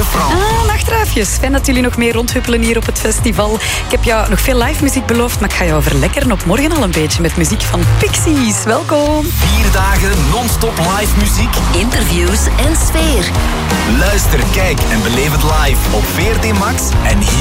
refrein. Nachtruifjes. Fijn dat jullie nog meer rondhuppelen hier op het festival. Ik heb jou nog veel live muziek beloofd, maar ik ga jou verlekkeren op morgen al een beetje met muziek van Pixies. Welkom. 4 dagen non-stop live muziek, interviews en sfeer. luister, kijk en beleef het live op VRT Max en hier